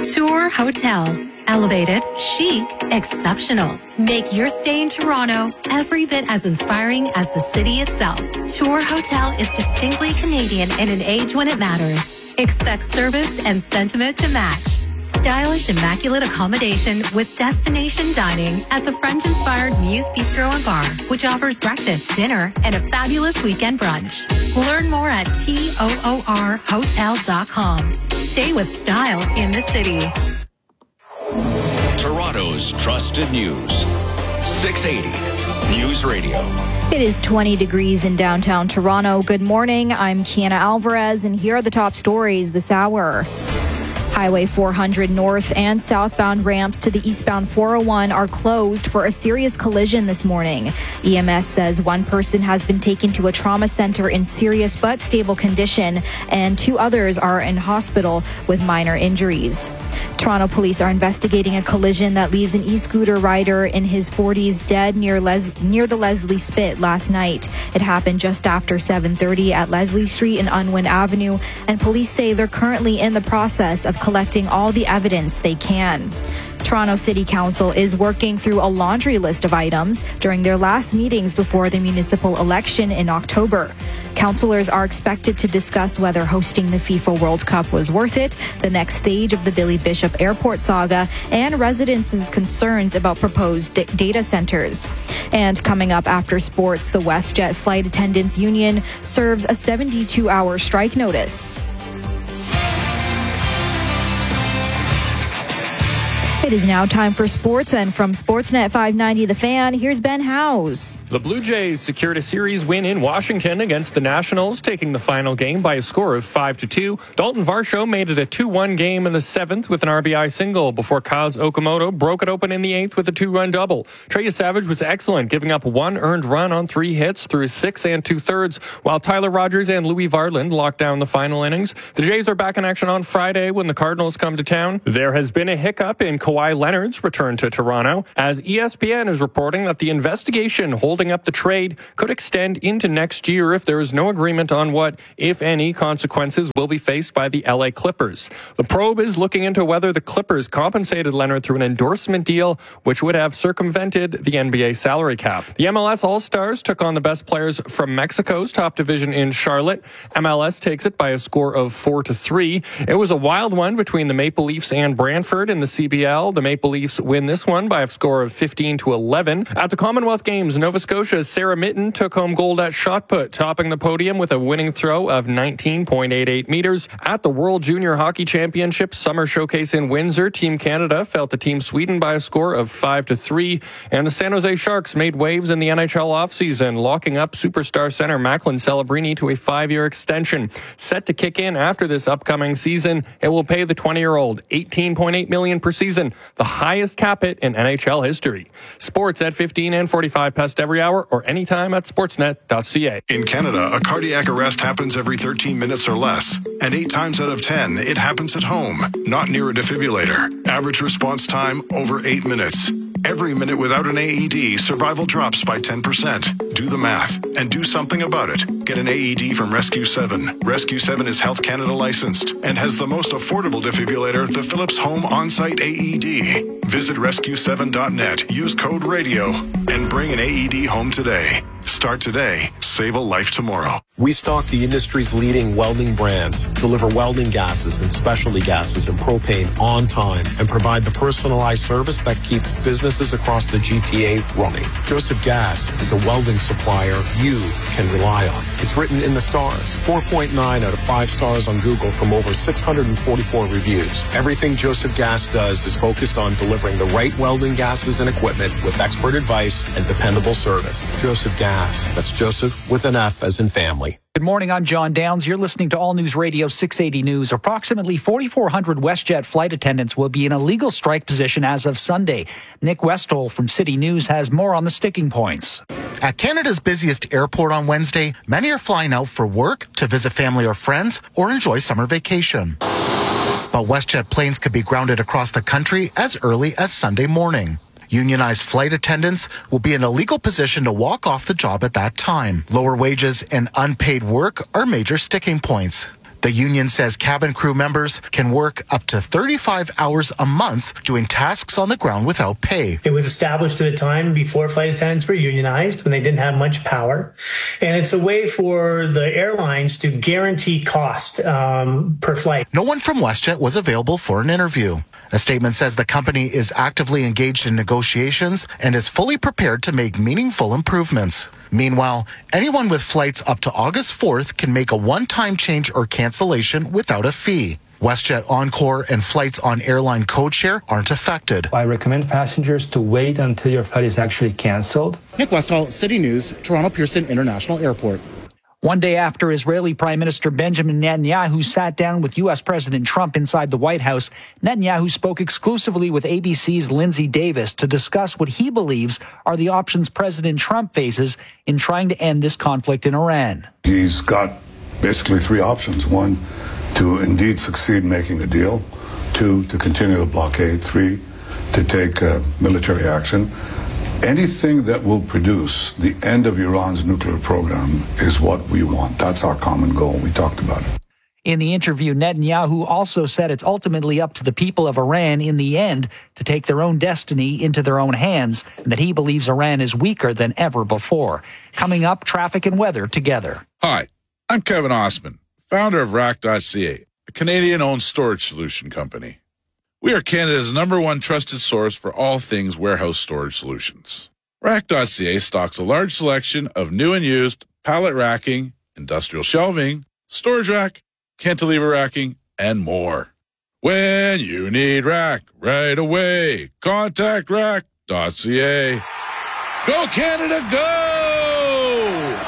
Tour Hotel. Elevated, chic, exceptional. Make your stay in Toronto every bit as inspiring as the city itself. Tour Hotel is distinctly Canadian in an age when it matters. Expect service and sentiment to match. Stylish, immaculate accommodation with destination dining at the French-inspired Muse Bistro and Bar, which offers breakfast, dinner, and a fabulous weekend brunch. Learn more at TOORhotel.com. Stay with style in the city. Toronto's trusted news. 680 News Radio. It is 20 degrees in downtown Toronto. Good morning. I'm Kiana Alvarez, and here are the top stories this hour. Highway 400 north and southbound ramps to the eastbound 401 are closed for a serious collision this morning. EMS says one person has been taken to a trauma center in serious but stable condition, and 2 others are in hospital with minor injuries. Toronto police are investigating a collision that leaves an e-scooter rider in his 40s dead near the Leslie Spit last night. It happened just after 7:30 at Leslie Street and Unwin Avenue, and police say they're currently in the process of collecting all the evidence they can. Toronto City Council is working through a laundry list of items during their last meetings before the municipal election in October. Councillors are expected to discuss whether hosting the FIFA World Cup was worth it, the next stage of the Billy Bishop Airport saga, and residents' concerns about proposed data centers. And coming up after sports, the WestJet Flight Attendants Union serves a 72-hour strike notice. It is now time for sports, and from Sportsnet 590 The Fan, here's Ben Howes. The Blue Jays secured a series win in Washington against the Nationals, taking the final game by a score of 5-2. Dalton Varsho made it a 2-1 game in the 7th with an RBI single before Kaz Okamoto broke it open in the 8th with a 2-run double. Trey Savage was excellent, giving up 1 earned run on 3 hits through 6 2/3, while Tyler Rogers and Louis Varland locked down the final innings. The Jays are back in action on Friday when the Cardinals come to town. There has been a hiccup in Kawhi Leonard's return to Toronto, as ESPN is reporting that the investigation holding up the trade could extend into next year if there is no agreement on what, if any, consequences will be faced by the LA Clippers. The probe is looking into whether the Clippers compensated Leonard through an endorsement deal, which would have circumvented the NBA salary cap. The MLS All-Stars took on the best players from Mexico's top division in Charlotte. MLS takes it by a score of 4-3. It was a wild one between the Maple Leafs and Brantford in the CBL. The Maple Leafs win this one by a score of 15-11. At the Commonwealth Games, Nova Scotia's Sarah Mitten took home gold at shot put, topping the podium with a winning throw of 19.88 meters. At the World Junior Hockey Championships Summer Showcase in Windsor, Team Canada fell to Team Sweden by a score of 5-3. And the San Jose Sharks made waves in the NHL offseason, locking up superstar center Macklin Celebrini to a 5-year extension. Set to kick in after this upcoming season, it will pay the 20-year-old $18.8 million per season, the highest cap hit in NHL history. Sports at 15 and 45 past every hour or anytime at sportsnet.ca. In Canada, a cardiac arrest happens every 13 minutes or less. And 8 times out of 10, it happens at home, not near a defibrillator. Average response time, over 8 minutes. Every minute without an AED, survival drops by 10%. Do the math and do something about it. Get an AED from Rescue 7. Rescue 7 is Health Canada licensed and has the most affordable defibrillator, the Philips Home On-Site AED. Visit rescue7.net, use code RADIO, and bring an AED home today. Start today. Save a life tomorrow. We stock the industry's leading welding brands, deliver welding gases and specialty gases and propane on time, and provide the personalized service that keeps businesses across the GTA running. Joseph Gas is a welding supplier you can rely on. It's written in the stars. 4.9 out of 5 stars on Google from over 644 reviews. Everything Joseph Gas does is focused on delivering the right welding gases and equipment with expert advice and dependable service. Joseph Gas. That's Joseph with an F as in family. Good morning, I'm John Downs. You're listening to All News Radio 680 News. Approximately 4,400 WestJet flight attendants will be in a legal strike position as of Sunday. Nick Westall from City News has more on the sticking points. At Canada's busiest airport on Wednesday, many are flying out for work, to visit family or friends, or enjoy summer vacation. But WestJet planes could be grounded across the country as early as Sunday morning. Unionized flight attendants will be in a legal position to walk off the job at that time. Lower wages and unpaid work are major sticking points. The union says cabin crew members can work up to 35 hours a month doing tasks on the ground without pay. It was established at a time before flight attendants were unionized, when they didn't have much power. And it's a way for the airlines to guarantee cost per flight. No one from WestJet was available for an interview. A statement says the company is actively engaged in negotiations and is fully prepared to make meaningful improvements. Meanwhile, anyone with flights up to August 4th can make a one-time change or cancellation without a fee. WestJet Encore and flights on airline codeshare aren't affected. I recommend passengers to wait until your flight is actually canceled. Nick Westall, City News, Toronto Pearson International Airport. One day after Israeli Prime Minister Benjamin Netanyahu sat down with U.S. President Trump inside the White House, Netanyahu spoke exclusively with ABC's Lindsay Davis to discuss what he believes are the options President Trump faces in trying to end this conflict in Iran. He's got basically three options. One, to indeed succeed in making a deal. Two, to continue the blockade. Three, to take military action. Anything that will produce the end of Iran's nuclear program is what we want. That's our common goal. We talked about it. In the interview, Netanyahu also said it's ultimately up to the people of Iran in the end to take their own destiny into their own hands, and that he believes Iran is weaker than ever before. Coming up, traffic and weather together. Hi, I'm Kevin Osman, founder of Rack.ca, a Canadian-owned storage solution company. We are Canada's #1 trusted source for all things warehouse storage solutions. Rack.ca stocks a large selection of new and used pallet racking, industrial shelving, storage rack, cantilever racking, and more. When you need rack right away, contact Rack.ca. Go Canada, go!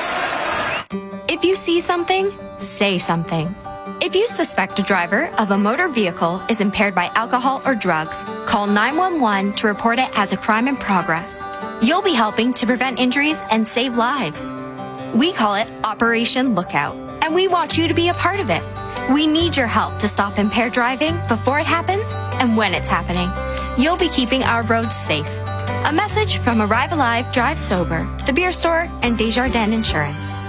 If you see something, say something. If you suspect a driver of a motor vehicle is impaired by alcohol or drugs, call 911 to report it as a crime in progress. You'll be helping to prevent injuries and save lives. We call it Operation Lookout, and we want you to be a part of it. We need your help to stop impaired driving before it happens and when it's happening. You'll be keeping our roads safe. A message from Arrive Alive, Drive Sober, The Beer Store, and Desjardins Insurance.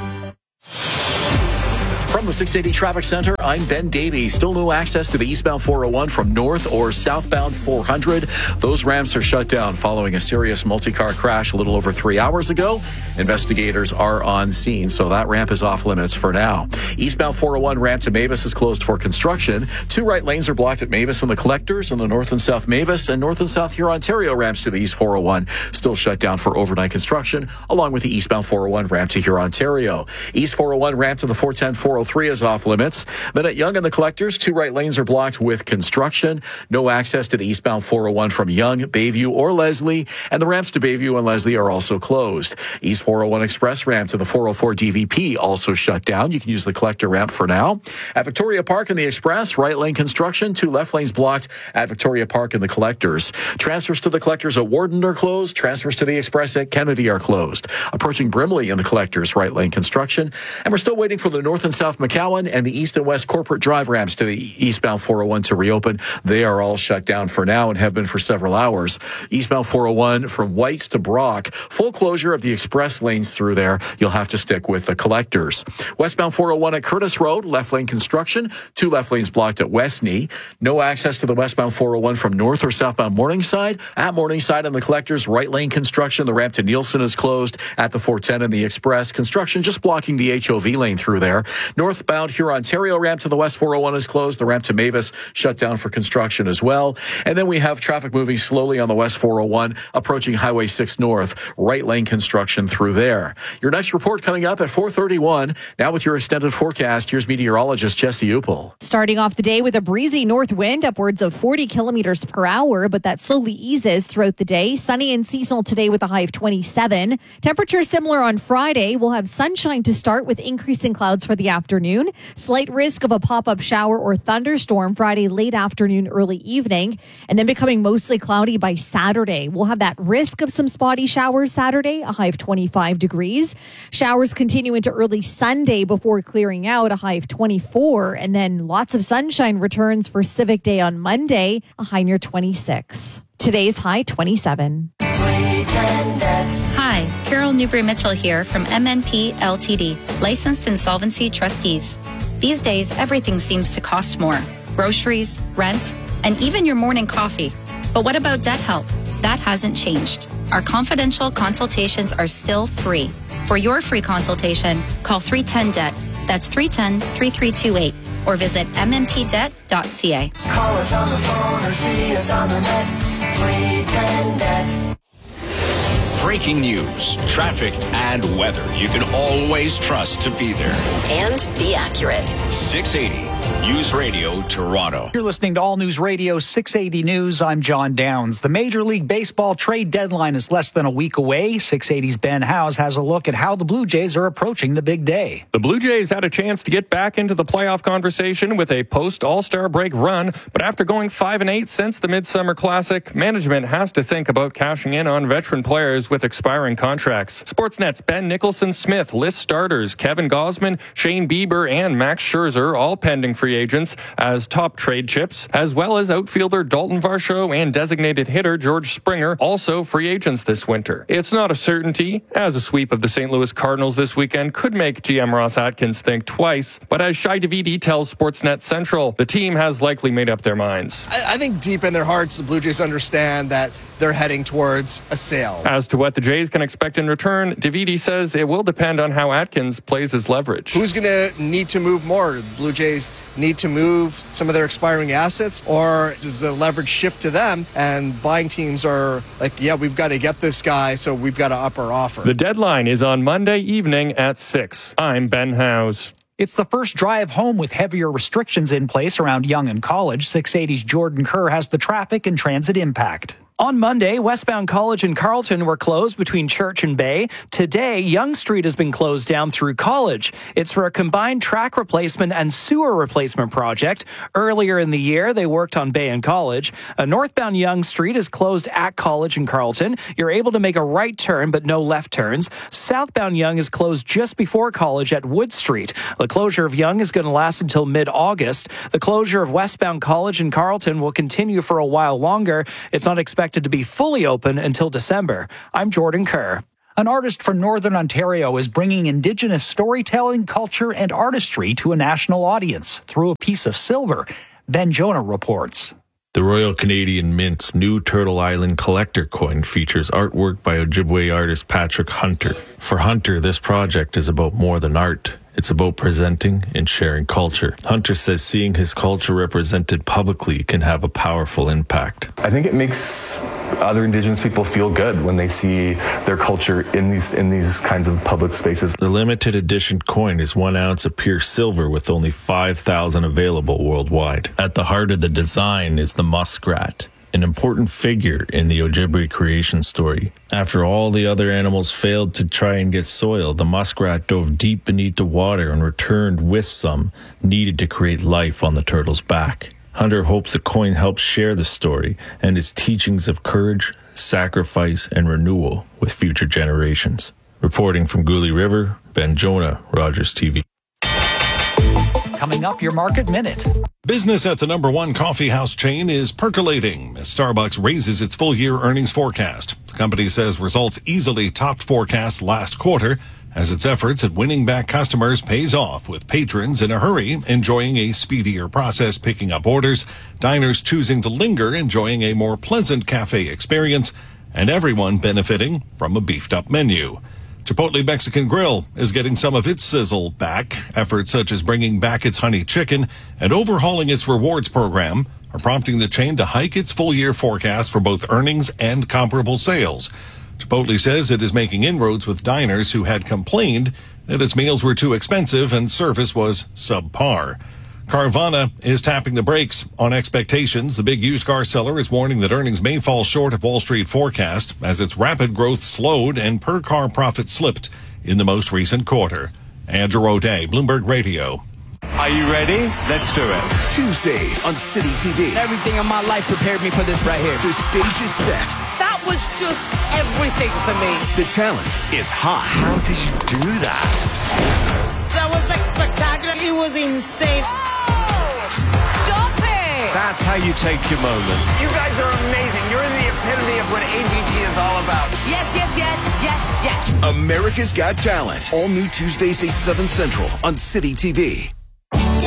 From the 680 Traffic Center, I'm Ben Davey. Still no access to the eastbound 401 from north or southbound 400. Those ramps are shut down following a serious multi-car crash a little over 3 hours ago. Investigators are on scene, so that ramp is off limits for now. Eastbound 401 ramp to Mavis is closed for construction. 2 right lanes are blocked at Mavis and the Collectors, and the north and south Mavis and north and south Hurontario ramps to the east 401 still shut down for overnight construction, along with the eastbound 401 ramp to Hurontario. East 401 ramp to the 410-403 is off limits. Then at Yonge and the Collectors, 2 right lanes are blocked with construction. No access to the eastbound 401 from Yonge, Bayview, or Leslie, and the ramps to Bayview and Leslie are also closed. East 401 Express ramp to the 404 DVP also shut down. You can use the Collector ramp for now. At Victoria Park and the Express, right lane construction, 2 left lanes blocked at Victoria Park and the Collectors. Transfers to the Collectors at Warden are closed. Transfers to the Express at Kennedy are closed. Approaching Brimley and the Collectors, right lane construction. And we're still waiting for the north and south McCowan and the east and west Corporate Drive ramps to the eastbound 401 to reopen. They are all shut down for now and have been for several hours. Eastbound 401 from Whites to Brock, full closure of the express lanes through there. You'll have to stick with the Collectors. Westbound 401 at Curtis Road, left lane construction, 2 left lanes blocked at Westney. No access to the westbound 401 from north or southbound Morningside. At Morningside and the Collectors, right lane construction. The ramp to Nielsen is closed at the 410 and the Express. Construction just blocking the HOV lane through there. Northbound Hurontario ramp to the west 401 is closed. The ramp to Mavis shut down for construction as well. And then we have traffic moving slowly on the west 401 approaching Highway 6 North. Right lane construction through there. Your next report coming up at 4:31. Now with your extended forecast, here's meteorologist Jesse Upel. Starting off the day with a breezy north wind upwards of 40 kilometers per hour, but that slowly eases throughout the day. Sunny and seasonal today with a high of 27. Temperature similar on Friday. We'll have sunshine to start with increasing clouds for the afternoon. Slight risk of a pop-up shower or thunderstorm Friday late afternoon, early evening, and then becoming mostly cloudy by Saturday. We'll have that risk of some spotty showers Saturday, a high of 25 degrees. Showers continue into early Sunday before clearing out, a high of 24, and then lots of sunshine returns for Civic Day on Monday, a high near 26. Today's high 27. Hi, Carol Newbury-Mitchell here from MNP LTD, Licensed Insolvency Trustees. These days, everything seems to cost more. Groceries, rent, and even your morning coffee. But what about debt help? That hasn't changed. Our confidential consultations are still free. For your free consultation, call 310-DEBT. That's 310-3328. Or visit mmpdebt.ca. Call us on the phone or see us on the net. 310-DEBT. Breaking news, traffic, and weather you can always trust to be there. And be accurate. 680 News Radio Toronto. You're listening to All News Radio 680 News. I'm John Downs. The Major League Baseball trade deadline is less than a week away. 680's Ben Howes has a look at how the Blue Jays are approaching the big day. The Blue Jays had a chance to get back into the playoff conversation with a post-All-Star break run, but after going 5-8 since the Midsummer Classic, management has to think about cashing in on veteran players with expiring contracts. Sportsnet's Ben Nicholson-Smith lists starters Kevin Gausman, Shane Bieber, and Max Scherzer, all pending free agents as top trade chips, as well as outfielder Dalton Varsho and designated hitter George Springer, also free agents this winter. It's not a certainty, as a sweep of the St. Louis Cardinals this weekend could make GM Ross Atkins think twice, but as Shai Davidi tells Sportsnet Central, the team has likely made up their minds. I think deep in their hearts, the Blue Jays understand that they're heading towards a sale. As to what the Jays can expect in return, Davidi says it will depend on how Atkins plays his leverage. Who's going to need to move more? The Blue Jays need to move some of their expiring assets, or does the leverage shift to them and buying teams are like, yeah, we've got to get this guy, so we've got to up our offer. The deadline is on Monday evening at 6. I'm Ben Howes. It's the first drive home with heavier restrictions in place around Yonge and College. 680's Jordan Kerr has the traffic and transit impact. On Monday, westbound College and Carleton were closed between Church and Bay. Today, Yonge Street has been closed down through College. It's for a combined track replacement and sewer replacement project. Earlier in the year, they worked on Bay and College. A northbound Yonge Street is closed at College and Carleton. You're able to make a right turn, but no left turns. Southbound Yonge is closed just before College at Wood Street. The closure of Yonge is going to last until mid-August. The closure of westbound College and Carleton will continue for a while longer. It's not expected to be fully open until December. I'm Jordan Kerr. An artist from Northern Ontario is bringing Indigenous storytelling, culture, and artistry to a national audience through a piece of silver. Ben Jonah reports. The Royal Canadian Mint's new Turtle Island collector coin features artwork by Ojibwe artist Patrick Hunter. For Hunter, this project is about more than art. It's about presenting and sharing culture. Hunter says seeing his culture represented publicly can have a powerful impact. I think it makes other Indigenous people feel good when they see their culture in these kinds of public spaces. The limited edition coin is 1 ounce of pure silver with only 5,000 available worldwide. At the heart of the design is the muskrat, an important figure in the Ojibwe creation story. After all the other animals failed to try and get soil, the muskrat dove deep beneath the water and returned with some needed to create life on the turtle's back. Hunter hopes the coin helps share the story and its teachings of courage, sacrifice, and renewal with future generations. Reporting from Gooley River, Ben Jonah, Rogers TV. Coming up, your Market Minute. Business at the #1 coffee house chain is percolating as Starbucks raises its full-year earnings forecast. The company says results easily topped forecasts last quarter as its efforts at winning back customers pays off, with patrons in a hurry enjoying a speedier process picking up orders, diners choosing to linger enjoying a more pleasant cafe experience, and everyone benefiting from a beefed-up menu. Chipotle Mexican Grill is getting some of its sizzle back. Efforts such as bringing back its honey chicken and overhauling its rewards program are prompting the chain to hike its full-year forecast for both earnings and comparable sales. Chipotle says it is making inroads with diners who had complained that its meals were too expensive and service was subpar. Carvana is tapping the brakes on expectations. The big used car seller is warning that earnings may fall short of Wall Street forecast as its rapid growth slowed and per-car profit slipped in the most recent quarter. Andrew O'Day, Bloomberg Radio. Are you ready? Let's do it. Tuesdays on City TV. Everything in my life prepared me for this right here. The stage is set. That was just everything for me. The talent is hot. How did you do that? That was like spectacular. It was insane. Stop it! That's how you take your moment. You guys are amazing. You're the epitome of what AGT is all about. Yes, yes, yes, yes, yes. America's Got Talent. All new Tuesdays 8/7 Central on City TV.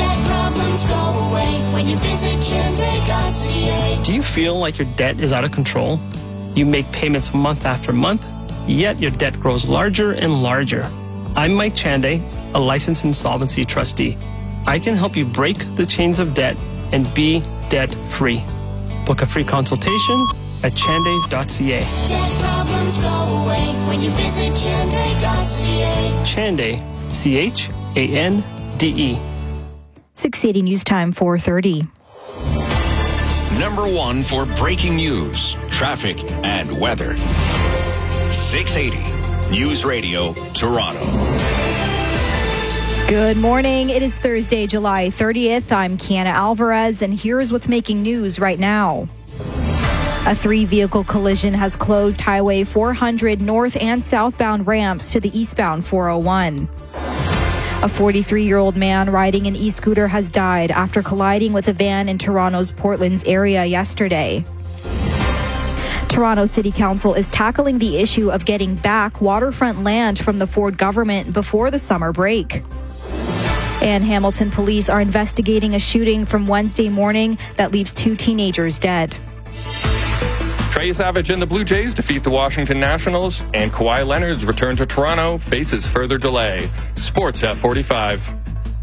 you visit Chande.ca. Do you feel like your debt is out of control? You make payments month after month, yet your debt grows larger and larger. I'm Mike Chande, a licensed insolvency trustee. I can help you break the chains of debt and be debt-free. Book a free consultation at chande.ca. Debt problems go away when you visit Chande.ca. Chande, C-H-A-N-D-E. 680 News Time, 4:30. Number one for breaking news, traffic, and weather. 680 News Radio, Toronto. Good morning. It is Thursday, July 30th. I'm Kiana Alvarez, and here's what's making news right now. A 3-vehicle collision has closed Highway 400 north and southbound ramps to the eastbound 401. A 43-year-old man riding an e-scooter has died after colliding with a van in Toronto's Portlands area yesterday. Toronto City Council is tackling the issue of getting back waterfront land from the Ford government before the summer break. And Hamilton police are investigating a shooting from Wednesday morning that leaves 2 teenagers dead. Trey Savage and the Blue Jays defeat the Washington Nationals, and Kawhi Leonard's return to Toronto faces further delay. Sports at 45.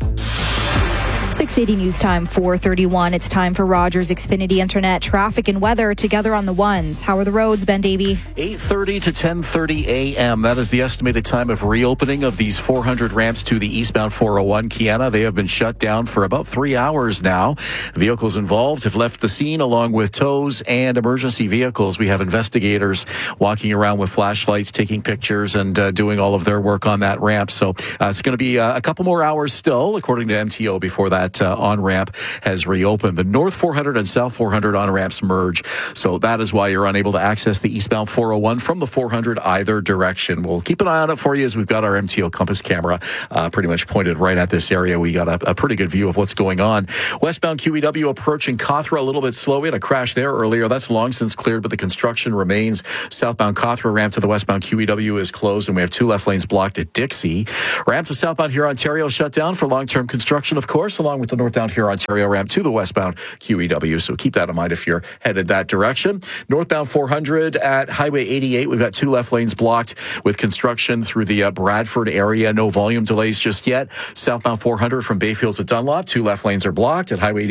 680 News Time, 4:31. It's time for Rogers Xfinity Internet traffic and weather together on the ones. How are the roads, Ben Davey? 8:30 to 10:30 a.m. That is the estimated time of reopening of these 400 ramps to the eastbound 401. Kiana, they have been shut down for about 3 hours now. Vehicles involved have left the scene along with tows and emergency vehicles. We have investigators walking around with flashlights, taking pictures, and doing all of their work on that ramp. So it's going to be a couple more hours still, according to MTO, before that on-ramp has reopened. The North 400 and South 400 on-ramps merge, so that is why you're unable to access the eastbound 401 from the 400 either direction. We'll keep an eye on it for you as we've got our MTO Compass camera pretty much pointed right at this area. We got a pretty good view of what's going on. Westbound QEW approaching Cawthra a little bit slow. We had a crash there earlier. That's long since cleared, but the construction remains. Southbound Cawthra ramp to the westbound QEW is closed, and we have 2 left lanes blocked at Dixie. Ramp to southbound Huron, Ontario shut down for long-term construction, of course, along with the northbound Huron, Ontario ramp to the westbound QEW. So keep that in mind if you're headed that direction. Northbound 400 at Highway 88, we've got 2 left lanes blocked with construction through the Bradford area. No volume delays just yet. Southbound 400 from Bayfield to Dunlop, 2 left lanes are blocked. At Highway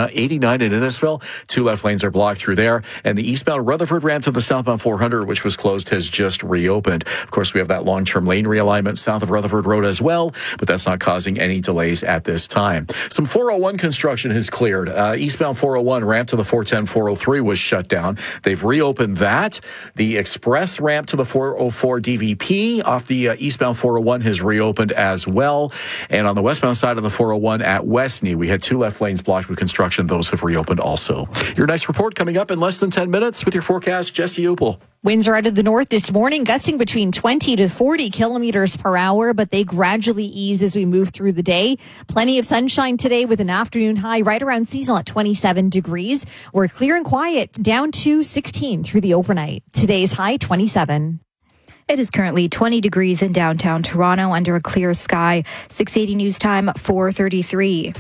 89 in Innisfil, 2 left lanes are blocked through there. And the eastbound Rutherford ramp to the southbound 400, which was closed, has just reopened. Of course, we have that long-term lane realignment south of Rutherford Road as well, but that's not causing any delays at this time. Some 401 construction has cleared. Eastbound 401 ramp to the 410, 403 was shut down. They've reopened that. The express ramp to the 404 DVP off the eastbound 401 has reopened as well. And on the westbound side of the 401 at Westney, we had 2 left lanes blocked with construction. Those have reopened also. Your next report coming up in less than 10 minutes with your forecast, Jesse Upel. Winds are out of the north this morning, gusting between 20 to 40 kilometers per hour, but they gradually ease as we move through the day. Plenty of sunshine today with an afternoon high right around seasonal at 27 degrees. We're clear and quiet down to 16 through the overnight. Today's high 27. It is currently 20 degrees in downtown Toronto under a clear sky. 680 News Time, 4:33.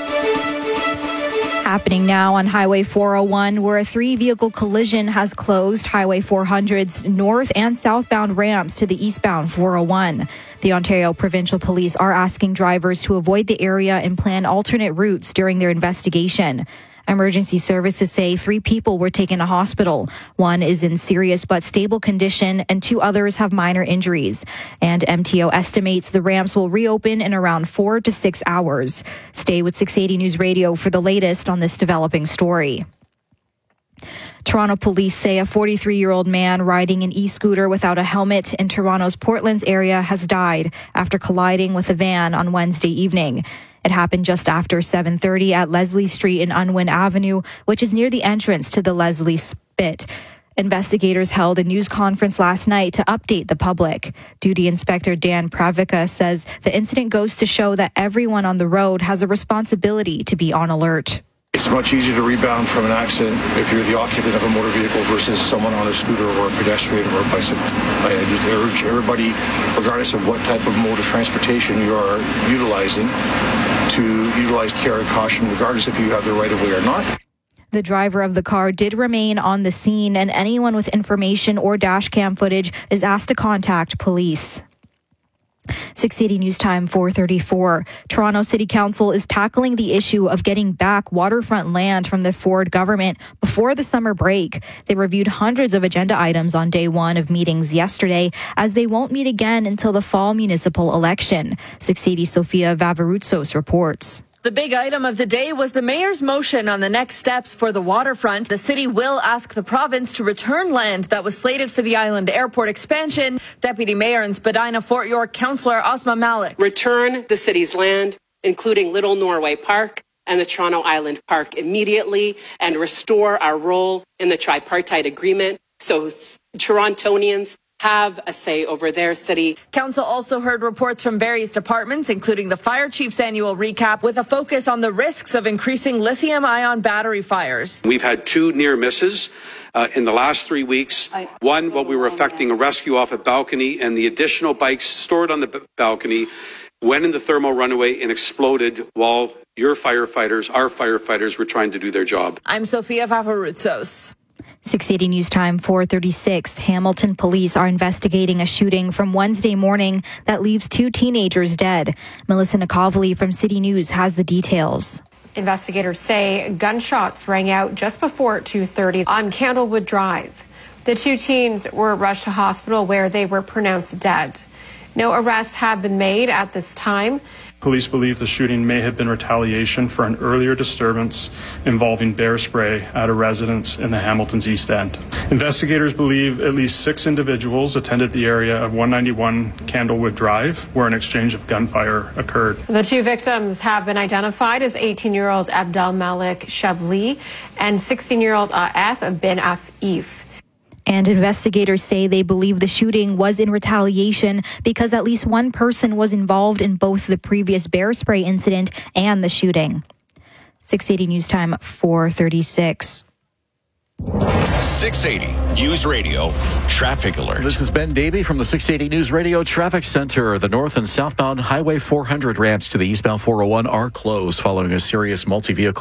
Happening now on Highway 401, where a 3-vehicle collision has closed Highway 400's north and southbound ramps to the eastbound 401. The Ontario Provincial Police are asking drivers to avoid the area and plan alternate routes during their investigation. Emergency services say 3 people were taken to hospital. 1 is in serious but stable condition, and 2 others have minor injuries. And MTO estimates the ramps will reopen in around 4 to 6 hours. Stay with 680 News Radio for the latest on this developing story. Toronto police say a 43-year-old man riding an e-scooter without a helmet in Toronto's Portlands area has died after colliding with a van on Wednesday evening. It happened just after 7:30 at Leslie Street and Unwin Avenue, which is near the entrance to the Leslie Spit. Investigators held a news conference last night to update the public. Duty Inspector Dan Pravica says the incident goes to show that everyone on the road has a responsibility to be on alert. It's much easier to rebound from an accident if you're the occupant of a motor vehicle versus someone on a scooter or a pedestrian or a bicycle. I urge everybody, regardless of what type of mode of transportation you are utilizing, to utilize care and caution regardless if you have the right of way or not. The driver of the car did remain on the scene, and anyone with information or dash cam footage is asked to contact police. 680 News Time 4:34. Toronto City Council is tackling the issue of getting back waterfront land from the Ford government before the summer break. They reviewed hundreds of agenda items on day one of meetings yesterday, as they won't meet again until the fall municipal election. 680 Sofia Vavarutsos reports. The big item of the day was the mayor's motion on the next steps for the waterfront. The city will ask the province to return land that was slated for the island airport expansion. Deputy Mayor and Spadina Fort York Councillor Asma Malik. Return the city's land, including Little Norway Park and the Toronto Island Park, immediately, and restore our role in the tripartite agreement so Torontonians have a say over their city. Council also heard reports from various departments, including the fire chief's annual recap, with a focus on the risks of increasing lithium-ion battery fires. We've had 2 near misses in the last 3 weeks. One, while we were effecting a rescue off a balcony, and the additional bikes stored on the balcony went in the thermal runaway and exploded while our firefighters, were trying to do their job. I'm Sofia Vavarutsos. 680 News Time 4:36. Hamilton police are investigating a shooting from Wednesday morning that leaves 2 teenagers dead. Melissa Nikovely from City News has the details. Investigators say gunshots rang out just before 2:30 on Candlewood Drive. The 2 teens were rushed to hospital where they were pronounced dead. No arrests have been made at this time. Police believe the shooting may have been retaliation for an earlier disturbance involving bear spray at a residence in the Hamilton's East End. Investigators believe at least 6 individuals attended the area of 191 Candlewood Drive, where an exchange of gunfire occurred. The 2 victims have been identified as 18-year-old Abdel Malik Shabli and 16-year-old Af bin Afif. And investigators say they believe the shooting was in retaliation because at least 1 person was involved in both the previous bear spray incident and the shooting. 680 News Time 4:36. 680 News Radio Traffic Alert. This is Ben Davey from the 680 News Radio Traffic Center. The north and southbound Highway 400 ramps to the eastbound 401 are closed following a serious multi-vehicle